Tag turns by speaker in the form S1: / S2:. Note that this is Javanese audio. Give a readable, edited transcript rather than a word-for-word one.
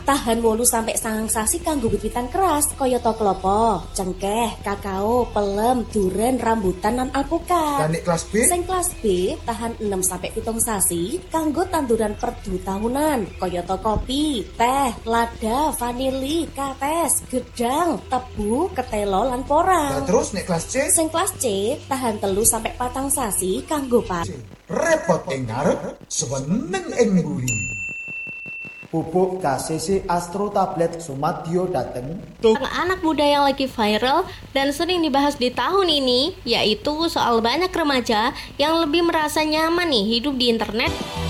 S1: tahan 8 sampai 9 sasi kanggo wit-witan keras kayata klapa, cengkeh, kakao, pelem, duren, rambutan lan alpukat.
S2: Dan nek kelas B?
S1: Sing kelas B tahan 6 sampai 7 sasi kanggo tanduran perdu tahunan kayata kopi, teh, lada, vanili, kates, gedang, tebu, ketelo lan porang.
S2: Nah, terus nek kelas C?
S1: Sing kelas C tahan 3 sampai 4 sasi kanggo
S2: repot ing ngarep, seneng ing mburi.
S3: Pupuk KCC Astro Tablet Sumadyo dateng.
S4: Anak muda yang lagi viral dan sering dibahas di tahun ini, yaitu soal banyak remaja yang lebih merasa nyaman nih hidup di internet